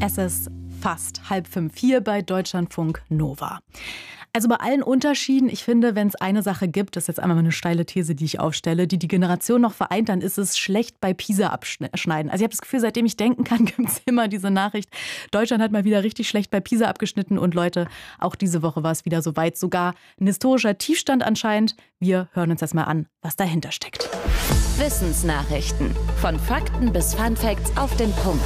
Es ist fast 4:30 hier bei Deutschlandfunk Nova. Also bei allen Unterschieden, ich finde, wenn es eine Sache gibt, das ist jetzt einmal eine steile These, die ich aufstelle, die Generation noch vereint, dann ist es schlecht bei PISA abschneiden. Also ich habe das Gefühl, seitdem ich denken kann, gibt es immer diese Nachricht, Deutschland hat mal wieder richtig schlecht bei PISA abgeschnitten und Leute, auch diese Woche war es wieder soweit, sogar ein historischer Tiefstand anscheinend. Wir hören uns das mal an, was dahinter steckt. Wissensnachrichten. Von Fakten bis Funfacts auf den Punkt.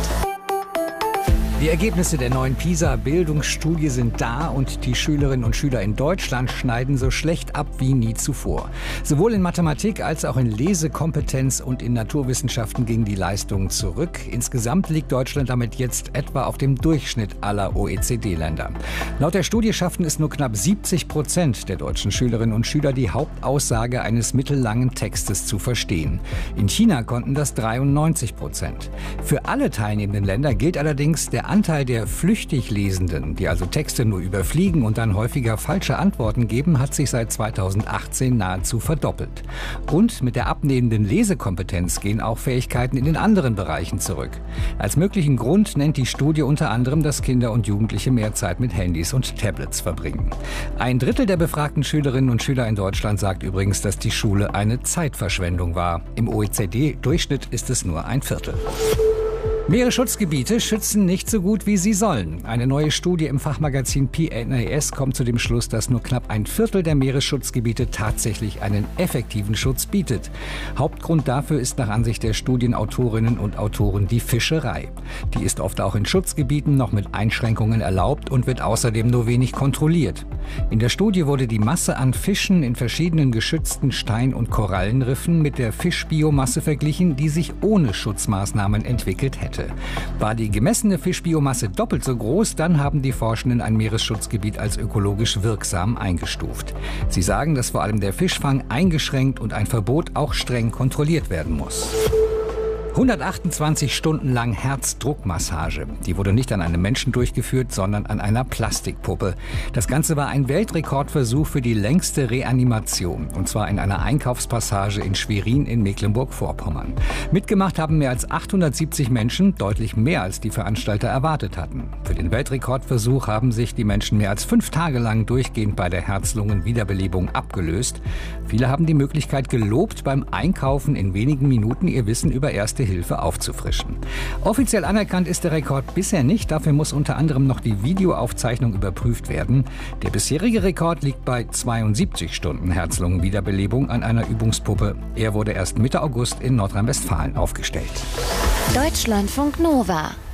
Die Ergebnisse der neuen PISA-Bildungsstudie sind da und die Schülerinnen und Schüler in Deutschland schneiden so schlecht ab wie nie zuvor. Sowohl in Mathematik als auch in Lesekompetenz und in Naturwissenschaften gingen die Leistungen zurück. Insgesamt liegt Deutschland damit jetzt etwa auf dem Durchschnitt aller OECD-Länder. Laut der Studie schafften es nur knapp 70% der deutschen Schülerinnen und Schüler, die Hauptaussage eines mittellangen Textes zu verstehen. In China konnten das 93%. Für alle teilnehmenden Länder gilt allerdings, der Anteil der flüchtig Lesenden, die also Texte nur überfliegen und dann häufiger falsche Antworten geben, hat sich seit 2018 nahezu verdoppelt. Und mit der abnehmenden Lesekompetenz gehen auch Fähigkeiten in den anderen Bereichen zurück. Als möglichen Grund nennt die Studie unter anderem, dass Kinder und Jugendliche mehr Zeit mit Handys und Tablets verbringen. 1/3 der befragten Schülerinnen und Schüler in Deutschland sagt übrigens, dass die Schule eine Zeitverschwendung war. Im OECD-Durchschnitt ist es nur 1/4. Meeresschutzgebiete schützen nicht so gut, wie sie sollen. Eine neue Studie im Fachmagazin PNAS kommt zu dem Schluss, dass nur knapp 1/4 der Meeresschutzgebiete tatsächlich einen effektiven Schutz bietet. Hauptgrund dafür ist nach Ansicht der Studienautorinnen und Autoren die Fischerei. Die ist oft auch in Schutzgebieten noch mit Einschränkungen erlaubt und wird außerdem nur wenig kontrolliert. In der Studie wurde die Masse an Fischen in verschiedenen geschützten Stein- und Korallenriffen mit der Fischbiomasse verglichen, die sich ohne Schutzmaßnahmen entwickelt hätte. War die gemessene Fischbiomasse doppelt so groß, dann haben die Forschenden ein Meeresschutzgebiet als ökologisch wirksam eingestuft. Sie sagen, dass vor allem der Fischfang eingeschränkt und ein Verbot auch streng kontrolliert werden muss. 128 Stunden lang Herzdruckmassage. Die wurde nicht an einem Menschen durchgeführt, sondern an einer Plastikpuppe. Das Ganze war ein Weltrekordversuch für die längste Reanimation. Und zwar in einer Einkaufspassage in Schwerin in Mecklenburg-Vorpommern. Mitgemacht haben mehr als 870 Menschen, deutlich mehr als die Veranstalter erwartet hatten. Für den Weltrekordversuch haben sich die Menschen mehr als 5 Tage lang durchgehend bei der Herz-Lungen-Wiederbelebung abgelöst. Viele haben die Möglichkeit gelobt, beim Einkaufen in wenigen Minuten ihr Wissen über Erste Hilfe aufzufrischen. Offiziell anerkannt ist der Rekord bisher nicht. Dafür muss unter anderem noch die Videoaufzeichnung überprüft werden. Der bisherige Rekord liegt bei 72 Stunden Herz-Lungen-Wiederbelebung an einer Übungspuppe. Er wurde erst Mitte August in Nordrhein-Westfalen aufgestellt. Deutschlandfunk Nova.